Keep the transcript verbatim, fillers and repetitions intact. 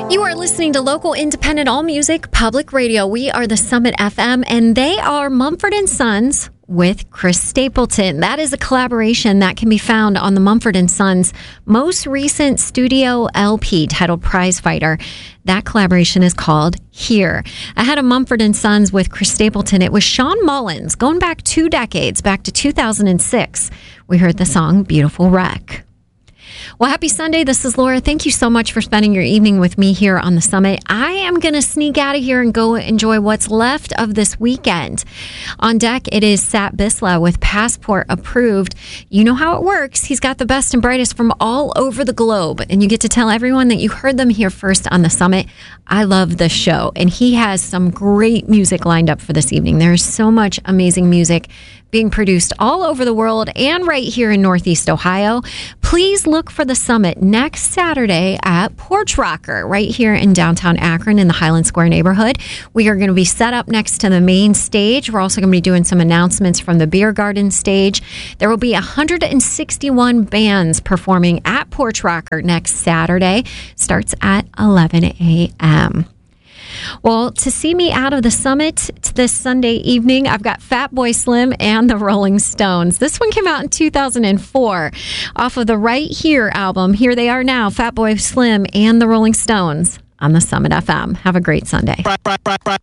You are listening to local independent all music public radio. We are the Summit F M, and they are Mumford and Sons with Chris Stapleton. That is a collaboration that can be found on the Mumford and Sons most recent studio L P titled Prize Fighter. That collaboration is called Here. Ahead of Mumford and Sons with Chris Stapleton, it was Sean Mullins, going back two decades, back to two thousand six. We heard the song Beautiful Wreck. Well, happy Sunday. This is Laura. Thank you so much for spending your evening with me here on the Summit. I am going to sneak out of here and go enjoy what's left of this weekend. On deck, it is Sat Bisla with Passport Approved. You know how it works. He's got the best and brightest from all over the globe, and you get to tell everyone that you heard them here first on the Summit. I love this show, and he has some great music lined up for this evening. There's so much amazing music being produced all over the world and right here in Northeast Ohio. Please look for the Summit next Saturday at Porch Rocker right here in downtown Akron in the Highland Square neighborhood. We are going to be set up next to the main stage. We're also going to be doing some announcements from the beer garden stage. There will be one hundred sixty-one bands performing at Porch Rocker next Saturday. Starts at eleven a.m. Well, to see me out of the Summit this Sunday evening, I've got Fatboy Slim and the Rolling Stones. This one came out in two thousand four off of the Right Here album. Here they are now, Fatboy Slim and the Rolling Stones on the Summit F M. Have a great Sunday.